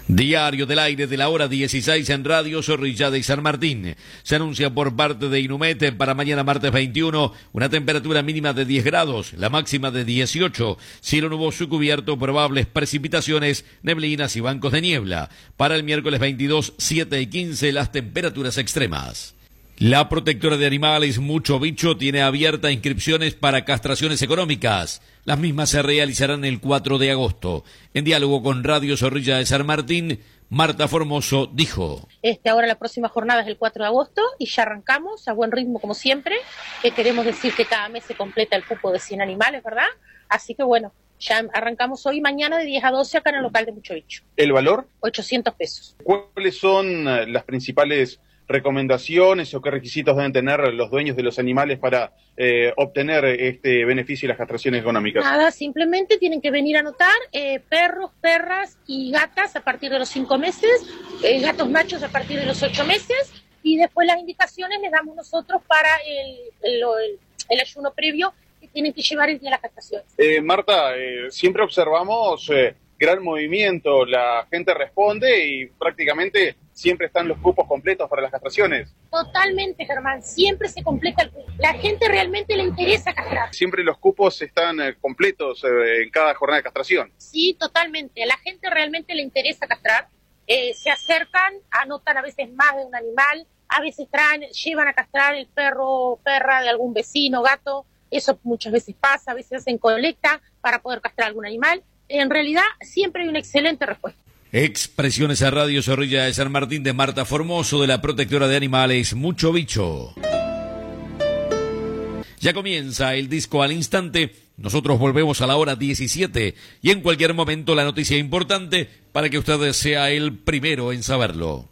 Diario del aire de la hora 16 en Radio Zorrilla de San Martín. Se anuncia por parte de Inumet para mañana martes 21 una temperatura mínima de 10 grados, la máxima de 18, cielo nuboso y cubierto, probables precipitaciones, neblinas y bancos de niebla. Para el miércoles 22, 7 y 15 las temperaturas extremas. La protectora de animales Mucho Bicho tiene abiertas inscripciones para castraciones económicas. Las mismas se realizarán el 4 de agosto. En diálogo con Radio Zorrilla de San Martín, Marta Formoso dijo: Ahora la próxima jornada es el 4 de agosto y ya arrancamos a buen ritmo como siempre. Queremos decir que cada mes se completa el cupo de 100 animales, ¿verdad? Así que bueno, ya arrancamos hoy y mañana de 10 a 12 acá en el local de Mucho Bicho. ¿El valor? 800 pesos. ¿Cuáles son las principales recomendaciones o qué requisitos deben tener los dueños de los animales para obtener este beneficio y las castraciones económicas? Nada, simplemente tienen que venir a anotar perros, perras y gatas a partir de los 5 meses, gatos machos a partir de los 8 meses, y después las indicaciones les damos nosotros para el ayuno previo que tienen que llevar el día de las castraciones. Marta, siempre observamos gran movimiento, la gente responde y prácticamente siempre están los cupos completos para las castraciones. Totalmente, Germán, siempre se completa el cupo. La gente realmente le interesa castrar. Siempre los cupos están completos en cada jornada de castración. Sí, totalmente. A la gente realmente le interesa castrar. Se acercan, anotan a veces más de un animal, a veces llevan a castrar el perro o perra de algún vecino, gato. Eso muchas veces pasa, a veces hacen colecta para poder castrar algún animal. En realidad, siempre hay una excelente respuesta. Expresiones a Radio Zorrilla de San Martín de Marta Formoso, de la protectora de animales Mucho Bicho. Ya comienza el disco al instante. Nosotros volvemos a la hora 17 y en cualquier momento la noticia importante para que usted sea el primero en saberlo.